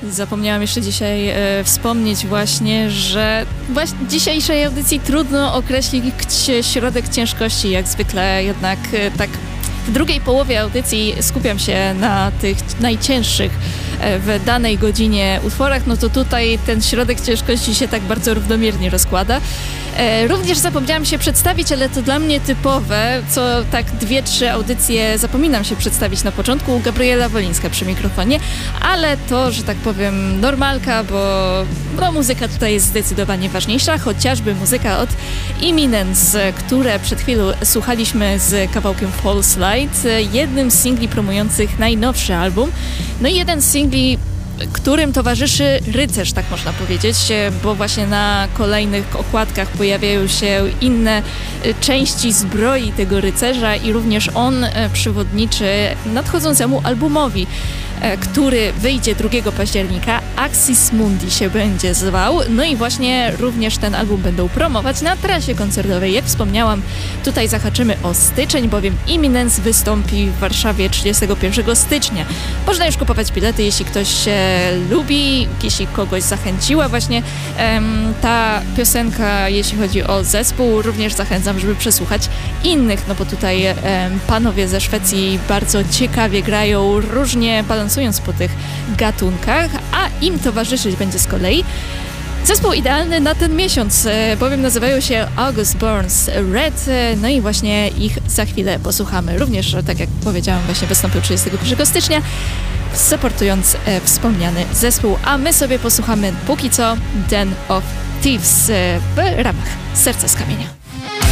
Zapomniałam jeszcze dzisiaj wspomnieć właśnie, że w dzisiejszej audycji trudno określić środek ciężkości, jak zwykle, jednak tak w drugiej połowie audycji skupiam się na tych najcięższych w danej godzinie utworach, no to tutaj ten środek ciężkości się tak bardzo równomiernie rozkłada. Również zapomniałam się przedstawić, ale to dla mnie typowe, co tak 2-3 audycje zapominam się przedstawić na początku. Gabriela Wolińska przy mikrofonie, ale to, że tak powiem, normalka, bo muzyka tutaj jest zdecydowanie ważniejsza, chociażby muzyka od Eminence, które przed chwilą słuchaliśmy z kawałkiem False Light, jednym z singli promujących najnowszy album. No i jeden z singli, którym towarzyszy rycerz, tak można powiedzieć, bo właśnie na kolejnych okładkach pojawiają się inne części zbroi tego rycerza i również on przewodniczy nadchodzącemu albumowi, który wyjdzie 2 października. Axis Mundi się będzie zwał. No i właśnie również ten album będą promować na trasie koncertowej. Jak wspomniałam, tutaj zahaczymy o styczeń, bowiem Eminence wystąpi w Warszawie 31 stycznia. Można już kupować bilety, jeśli ktoś lubi, jeśli kogoś zachęciła właśnie ta piosenka, jeśli chodzi o zespół. Również zachęcam, żeby przesłuchać innych, no bo tutaj panowie ze Szwecji bardzo ciekawie grają, różnie balansując po tych gatunkach, a im towarzyszyć będzie z kolei zespół idealny na ten miesiąc, bowiem nazywają się August Burns Red, no i właśnie ich za chwilę posłuchamy. Również, tak jak powiedziałam, właśnie wystąpił 31 stycznia, supportując wspomniany zespół, a my sobie posłuchamy póki co Den of Thieves w ramach Serca z Kamienia.